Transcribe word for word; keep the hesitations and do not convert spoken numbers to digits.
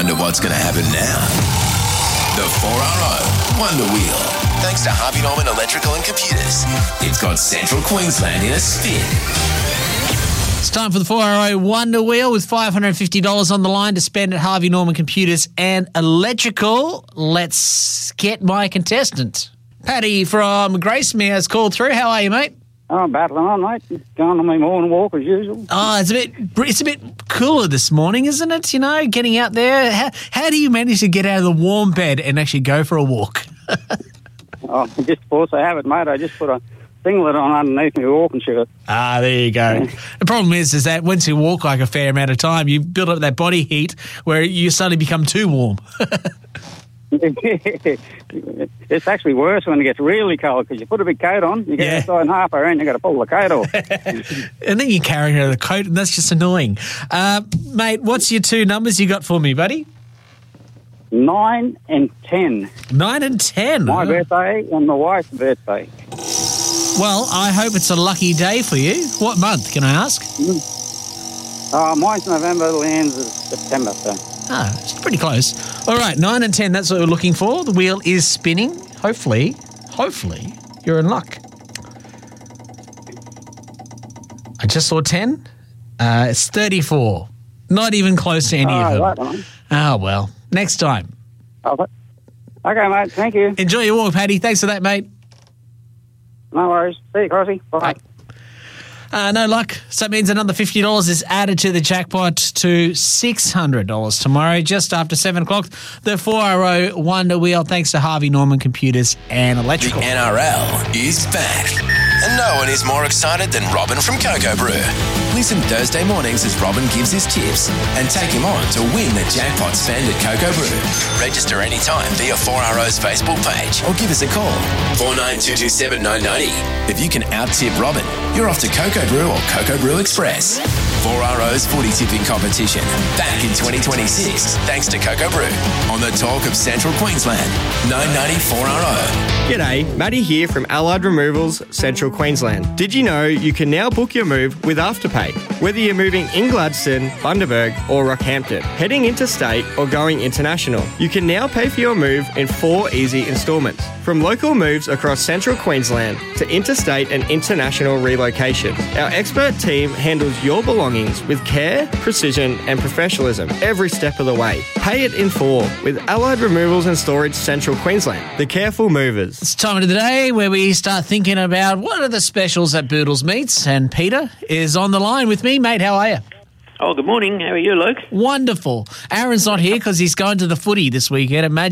wonder what's going to happen now. The four R O Wonder Wheel. Thanks to Harvey Norman Electrical and Computers. It's got Central Queensland in a spin. It's time for the four R O Wonder Wheel with five hundred fifty dollars on the line to spend at Harvey Norman Computers and Electrical. Let's get my contestant. Paddy from Gracemere has called through. How are you, mate? Oh, battling on, mate. Going on my morning walk as usual. Oh, it's a bit it's a bit cooler this morning, isn't it? You know, getting out there. How, how do you manage to get out of the warm bed and actually go for a walk? Oh, just force a habit, mate. I just put a singlet on underneath my walking shirt. Ah, there you go. The problem is, is that once you walk like a fair amount of time, you build up that body heat where you suddenly become too warm. It's actually worse when it gets really cold because you put a big coat on, you get Yeah. outside and half hour and you got to pull the coat off. And then you're carrying out the coat, and that's just annoying. Uh, mate, what's your two numbers you got for me, buddy? Nine and ten. Nine and ten. My Oh. birthday and my wife's birthday. Well, I hope it's a lucky day for you. What month, can I ask? Uh, mine's November, Leanne's is September. So. Ah, it's pretty close. All right, nine and ten, that's what we're looking for. The wheel is spinning. Hopefully, hopefully, you're in luck. I just saw ten. Uh, it's thirty-four. Not even close to any Oh, of them. right on. Ah, well, next time. Oh, okay, mate. Thank you. Enjoy your walk, Paddy. Thanks for that, mate. No worries. See you, Crossy. Bye. Bye. Uh, no luck. So that means another fifty dollars is added to the jackpot to six hundred dollars tomorrow, just after seven o'clock. The four R O Wonder Wheel, thanks to Harvey Norman Computers and The Electrical. N R L is back. And no one is more excited than Robin from Cocoa Brew. Listen Thursday mornings as Robin gives his tips and take him on to win the jackpot spend at Cocoa Brew. Register anytime via four R O's Facebook page or give us a call, four nine two two seven nine nine zero. If you can out-tip Robin, you're off to Cocoa Brew or Cocoa Brew Express. four R O's footy tipping competition back in twenty twenty-six thanks to Cocoa Brew on the talk of Central Queensland, nine ninety four R O. G'day, Matty here from Allied Removals, Central Queensland. Did you know you can now book your move with Afterpay? Whether you're moving in Gladstone, Bundaberg or Rockhampton, heading interstate or going international, you can now pay for your move in four easy instalments. From local moves across Central Queensland to interstate and international relocation, our expert team handles your belongings with care, precision and professionalism every step of the way. Pay it in full with Allied Removals and Storage Central Queensland, the careful movers. It's time of the day where we start thinking about what are the specials at Boodles Meats, and Peter is on the line with me. Mate, how are you? Oh, good morning. How are you, Luke? Wonderful. Aaron's not here because he's going to the footy this weekend. Imagine